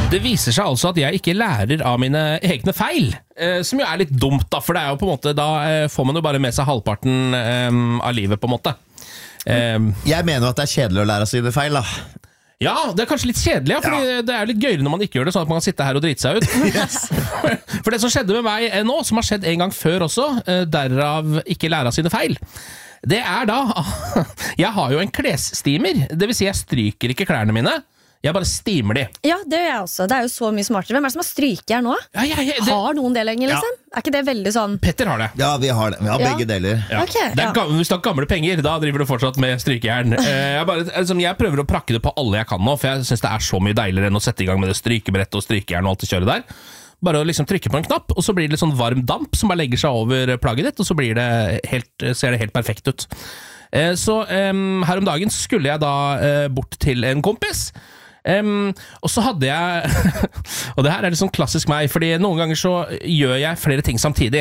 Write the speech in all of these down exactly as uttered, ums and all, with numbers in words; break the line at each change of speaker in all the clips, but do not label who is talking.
Det viser seg altså at jeg ikke lærer av mine egne feil, eh, som jo er litt dumt da, for det er jo på en måte, da eh, får man jo bare med seg halvparten eh, av livet på en måte. Eh,
Jeg mener jo at det er kjedelig å lære av sine feil da.
ja, det er kanskje litt kjedelig, ja, fordi ja. Det er litt gøyere når man ikke gjør det, sånn at man kan sitte her og drite seg ut. Yes. For det som skjedde med meg nå, som har skjedd en gang før også, eh, derav ikke lære av sine feil, det er da, jeg har jo en klesstimer, det vil si jeg stryker ikke klærne mine, jeg bare stimer de.
Ja, det gjør jeg også. Det er jo så mye smartere. Hvem er det som har strykejern nå?
Ja, ja, ja, det...
Har noen det lenger, liksom? Ja. Er ikke det veldig sånn...
Petter har det.
Ja, vi har det. Vi har
ja.
begge deler.
Ja.
Okay,
det er gamle, hvis du har gamle penger, da driver du fortsatt med strykejern. Jeg, bare, altså, jeg prøver å prakke det på alle jeg kan nå, for jeg synes det er så mye deiligere enn å sette i gang med det strykebrettet og strykejern og alt det kjøret der. Bare å liksom trykke på en knapp, og så blir det litt sånn varm damp som bare legger seg over plagget ditt, og så blir det helt, ser det helt perfekt ut. Så um, her om dagen skulle jeg da uh, bort til en kompis, Um, og så hadde jeg og det her er litt sånn klassisk meg, fordi noen ganger så gjør jeg flere ting samtidig.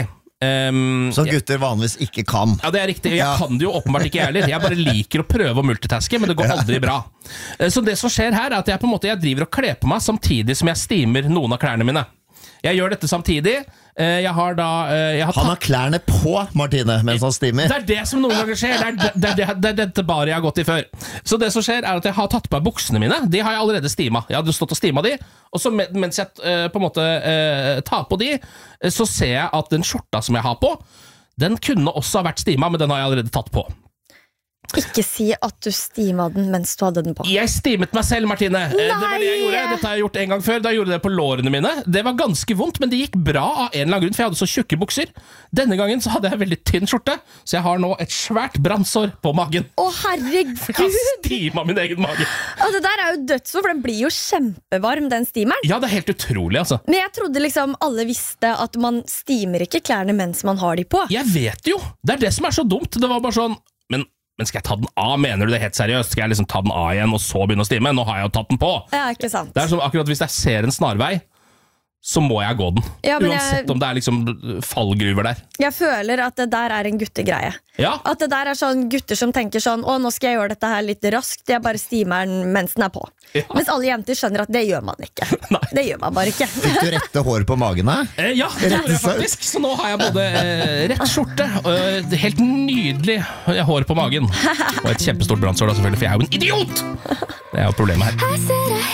um,
Som gutter vanligvis ikke kan.
Ja, det er riktig, jeg ja. kan det jo åpenbart ikke heller. Jeg bare liker å prøve å multitaske, men det går aldri bra. Så det som skjer her er at jeg på en måte Jeg driver og kler på meg samtidig som jeg stimer noen av klærne mine. Jeg gjør dette samtidig. Jeg har da jeg har
Han har klærne på, Martine, mens han stimer.
Det er det som noen ganger skjer. Det er, det, det, det, det er dette bare jeg har gått i før. Så det som skjer er at jeg har tatt på meg buksene mine. De har jeg allerede stima. Jeg hadde stått og stima de. Og så mens jeg uh, på en måte uh, tar på de, så ser jeg at den skjorta som jeg har på, den kunne også ha vært stima, men den har jeg allerede tatt på.
Ikke si at du stima den mens du hadde den på.
Jeg stimet meg selv, Martine. Nei. Det var det jeg gjorde. Dette har jeg gjort en gang før. Da gjorde jeg det på lårene mine. Det var ganske vondt, men det gikk bra av en eller annen grunn, for jeg hadde så tjukke bukser. Denne gangen så hadde jeg veldig tynn skjorte, så jeg har nå et svært brannsår på magen.
Å, herregud!
Jeg har stima min egen mage.
Og det der er jo dødsvår, for den blir jo kjempevarm, den stimeren.
Ja, det er helt utrolig, altså.
Men jeg trodde liksom alle visste at man stimer ikke klærne mens man har de på.
Jeg vet jo. Det er det som er så dumt. Det var bare sånn, men... Men skal jeg ta den av, mener du det helt seriøst? Skal jeg liksom ta den av igjen og så begynne å stime? Nå har jeg jo tatt den på.
Ja, ikke sant.
Det er som akkurat hvis jeg ser en snarvei, så må jeg gå den.
Ja,
Uansett
jeg,
om det er liksom fallgruver der.
Jeg føler at det der er en guttegreie.
Ja.
At det der er sånn gutter som tenker sånn, å, nå skal jeg gjøre dette her litt raskt, jeg bare stimer den mens den er på. Ja. Mens alle jenter skjønner at det gjør man ikke. Nei. Det gjør man bare ikke.
Fikk du rette hår på magen her?
Eh, ja, det gjorde jeg faktisk. Så nå har jeg både eh, rett skjorte og helt nydelig hår på magen. Og et kjempestort brannsår da, selvfølgelig, for jeg er jo en idiot! Det er jo problemet her.